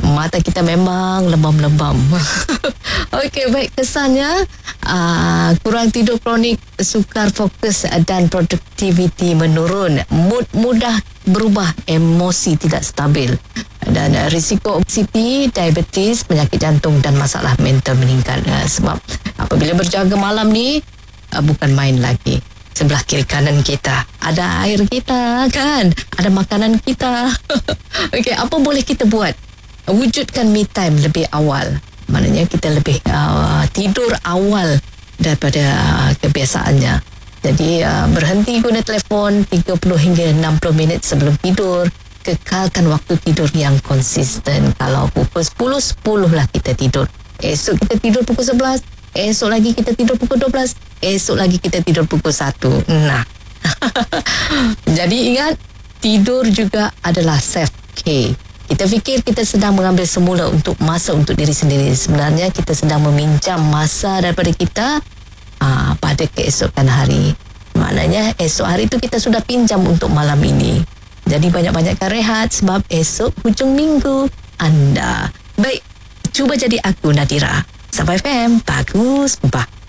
mata kita memang lebam-lebam. Okey, baik, kesannya kurang tidur kronik, sukar fokus dan produktiviti menurun, mood mudah berubah, emosi tidak stabil, dan risiko obesiti, diabetes, penyakit jantung dan masalah mental meningkat. Sebab apabila berjaga malam ni bukan main lagi. Sebelah kiri kanan kita ada air kita kan, ada makanan kita. Okey, apa boleh kita buat? Wujudkan me time lebih awal. Maknanya kita lebih tidur awal daripada kebiasaannya. Jadi berhenti guna telefon 30 hingga 60 minit sebelum tidur. Kekalkan waktu tidur yang konsisten. Kalau pukul 10 lah kita tidur. Esok kita tidur pukul 11. Esok lagi kita tidur pukul 12. Esok lagi kita tidur pukul 1. Nah. Jadi ingat, tidur juga adalah self-care. Kita fikir kita sedang mengambil semula untuk masa untuk diri sendiri. Sebenarnya kita sedang meminjam masa daripada kita pada keesokan hari. Maknanya esok hari itu kita sudah pinjam untuk malam ini. Jadi banyak-banyakkan rehat sebab esok hujung minggu anda. Baik, cuba jadi aku, Nadira. Sampai FM, bagus, bah.